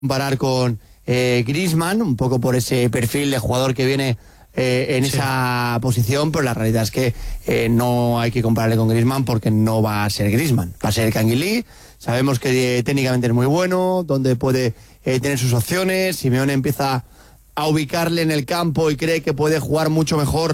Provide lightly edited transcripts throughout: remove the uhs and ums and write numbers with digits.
comparar con Griezmann, un poco por ese perfil de jugador que viene en esa posición, pero la realidad es que no hay que compararle con Griezmann porque no va a ser Griezmann, va a ser Canguilí. Sabemos que técnicamente es muy bueno, donde puede tener sus opciones. Simeone empieza a ubicarle en el campo y cree que puede jugar mucho mejor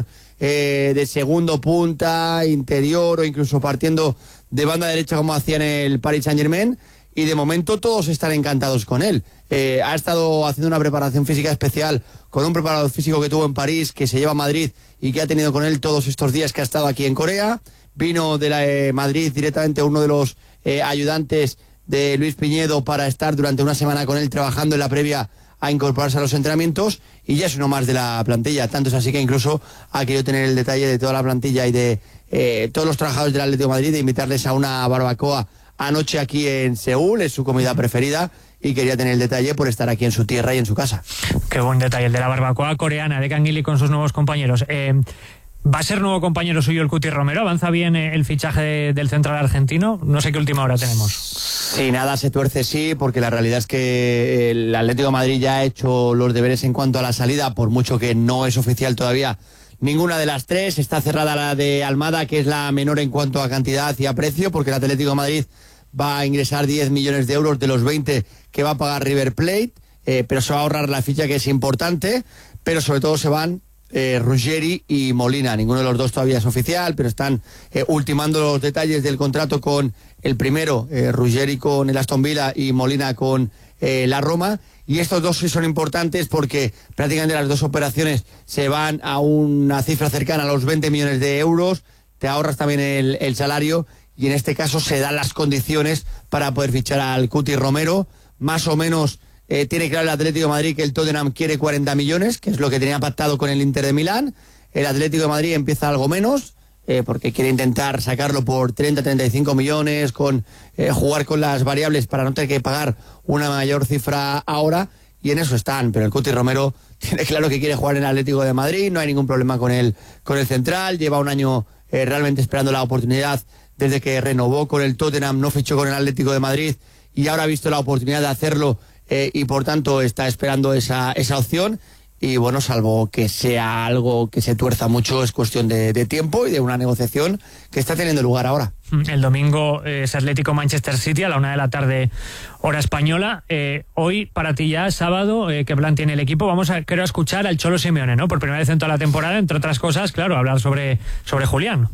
de segundo punta, interior o incluso partiendo de banda derecha como hacía en el Paris Saint-Germain. Y de momento todos están encantados con él. Ha estado haciendo una preparación física especial con un preparador físico que tuvo en París, que se lleva a Madrid y que ha tenido con él todos estos días que ha estado aquí en Corea. Vino de la Madrid directamente uno de los ayudantes de Luis Piñedo para estar durante una semana con él trabajando en la previa a incorporarse a los entrenamientos, y ya es uno más de la plantilla. Tanto es así que incluso ha querido tener el detalle de toda la plantilla y de todos los trabajadores del Atlético de Madrid de invitarles a una barbacoa anoche aquí en Seúl. Es su comida preferida y quería tener el detalle por estar aquí en su tierra y en su casa. Qué buen detalle el de la barbacoa coreana de Canguilí con sus nuevos compañeros. ¿Va a ser nuevo compañero suyo el Cuti Romero? ¿Avanza bien el fichaje del central argentino? No sé qué última hora tenemos. Sí, nada se tuerce, sí, porque la realidad es que el Atlético de Madrid ya ha hecho los deberes en cuanto a la salida, por mucho que no es oficial todavía ninguna de las tres. Está cerrada la de Almada, que es la menor en cuanto a cantidad y a precio, porque el Atlético de Madrid va a ingresar 10 millones de euros de los 20 que va a pagar River Plate, pero se va a ahorrar la ficha, que es importante, pero sobre todo se van Ruggeri y Molina. Ninguno de los dos todavía es oficial, pero están ultimando los detalles del contrato con el primero, Ruggeri con el Aston Villa y Molina con la Roma. Y estos dos sí son importantes porque prácticamente las dos operaciones se van a una cifra cercana a los 20 millones de euros. Te ahorras también el salario, y en este caso se dan las condiciones para poder fichar al Cuti Romero. Más o menos tiene claro el Atlético de Madrid que el Tottenham quiere 40 millones, que es lo que tenía pactado con el Inter de Milán. El Atlético de Madrid empieza algo menos, porque quiere intentar sacarlo por 30-35 millones, con jugar con las variables para no tener que pagar una mayor cifra ahora, y en eso están. Pero el Cuti Romero tiene claro que quiere jugar en el Atlético de Madrid, no hay ningún problema con el central. Lleva un año realmente esperando la oportunidad desde que renovó con el Tottenham, no fichó con el Atlético de Madrid y ahora ha visto la oportunidad de hacerlo, y por tanto está esperando esa opción. Y bueno, salvo que sea algo que se tuerza mucho, es cuestión de tiempo y de una negociación que está teniendo lugar ahora. El domingo es Atlético Manchester City a la 1 p.m, hora española. Hoy, para ti ya, sábado, ¿qué plan tiene el equipo? Vamos a escuchar al Cholo Simeone, ¿no? Por primera vez en toda la temporada, entre otras cosas, claro, hablar sobre Julián.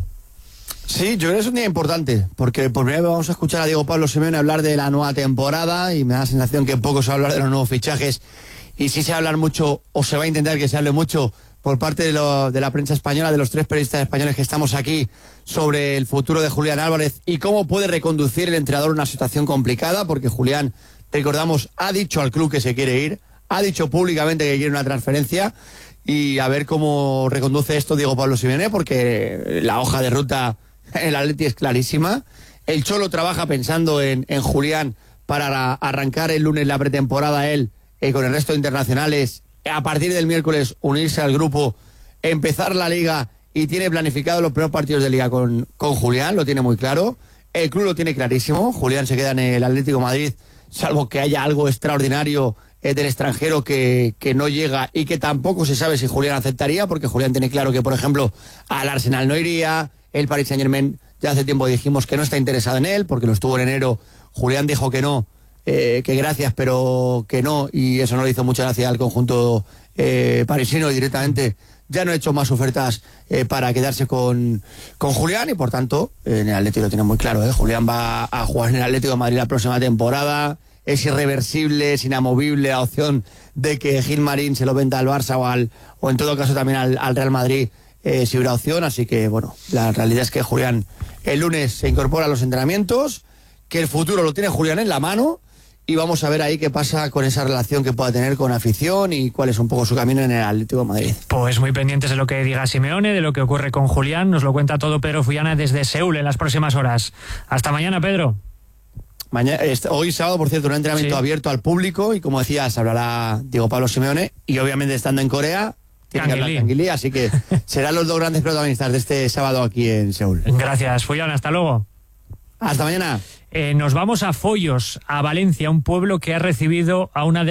Sí, yo creo que es un día importante, porque por primera vez vamos a escuchar a Diego Pablo Simeone hablar de la nueva temporada, y me da la sensación que poco se va a hablar de los nuevos fichajes, y sí se va a hablar mucho, o se va a intentar que se hable mucho por parte de la prensa española, de los tres periodistas españoles que estamos aquí, sobre el futuro de Julián Álvarez y cómo puede reconducir el entrenador una situación complicada, porque Julián, recordamos, ha dicho al club que se quiere ir, ha dicho públicamente que quiere una transferencia, y a ver cómo reconduce esto Diego Pablo Simeone, porque la hoja de ruta en el Atleti es clarísima. El Cholo trabaja pensando en Julián para arrancar el lunes la pretemporada él, con el resto de internacionales, a partir del miércoles unirse al grupo, empezar la liga, y tiene planificado los primeros partidos de liga con Julián, lo tiene muy claro. El club lo tiene clarísimo, Julián se queda en el Atlético de Madrid, salvo que haya algo extraordinario del extranjero que no llega, y que tampoco se sabe si Julián aceptaría, porque Julián tiene claro que, por ejemplo, al Arsenal no iría. El Paris Saint-Germain ya hace tiempo dijimos que no está interesado en él, porque lo estuvo en enero. Julián dijo que no, que gracias, pero que no, y eso no le hizo mucha gracia al conjunto parisino, y directamente ya no ha hecho más ofertas para quedarse con Julián, y por tanto en el Atlético lo tiene muy claro, Julián va a jugar en el Atlético de Madrid la próxima temporada. Es irreversible, es inamovible la opción de que Gilmarín se lo venda al Barça o en todo caso también al Real Madrid, si hubiera opción. Así que bueno, la realidad es que Julián el lunes se incorpora a los entrenamientos, que el futuro lo tiene Julián en la mano, y vamos a ver ahí qué pasa con esa relación que pueda tener con afición y cuál es un poco su camino en el Atlético de Madrid. Pues muy pendientes de lo que diga Simeone, de lo que ocurre con Julián. Nos lo cuenta todo Pedro Fullana desde Seúl en las próximas horas. Hasta mañana, Pedro. Hoy sábado, por cierto, un entrenamiento abierto al público, y como decías, hablará Diego Pablo Simeone, y obviamente estando en Corea tiene que hablar Canguilí, así que serán los dos grandes protagonistas de este sábado aquí en Seúl. Gracias, Fullana, hasta luego. Hasta mañana. Nos vamos a Foios, a Valencia, un pueblo que ha recibido a una